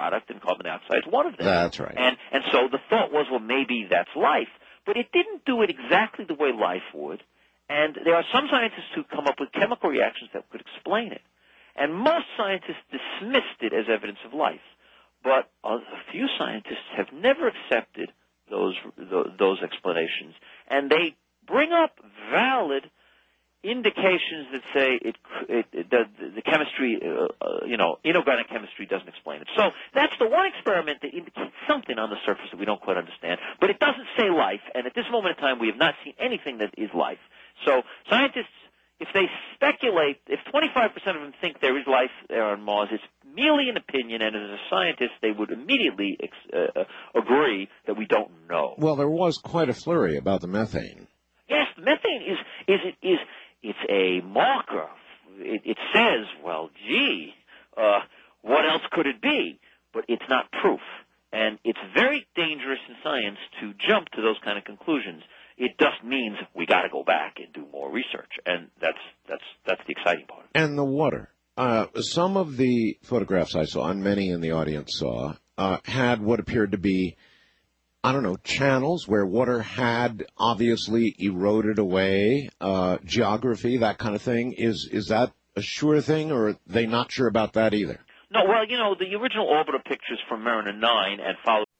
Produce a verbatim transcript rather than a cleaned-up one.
product, and carbon dioxide is one of them. That's right. And and so the thought was, well, maybe that's life. But it didn't do it exactly the way life would. And there are some scientists who come up with chemical reactions that could explain it. And most scientists dismissed it as evidence of life. But a few scientists have never accepted those those explanations. And they bring up valid indications that say it, it, it the, the chemistry, uh, uh, you know, inorganic chemistry doesn't explain it. So that's the one experiment that indicates something on the surface that we don't quite understand. But it doesn't say life, and at this moment in time, we have not seen anything that is life. So scientists, if they speculate, if twenty-five percent of them think there is life there on Mars, it's merely an opinion, and as a scientist, they would immediately ex- uh, agree that we don't know. Well, there was quite a flurry about the methane. Yes, methane is is is it's a marker. It, it says, well, gee, uh, what else could it be? But it's not proof, and it's very dangerous in science to jump to those kind of conclusions. It just means we got to go back and do more research, and that's that's that's the exciting part. And the water. Uh, some of the photographs I saw, and many in the audience saw, uh, had what appeared to be, I don't know, channels where water had obviously eroded away, uh, geography, that kind of thing. Is is that a sure thing, or are they not sure about that either? No, well, you know, the original orbital pictures from Mariner nine and followed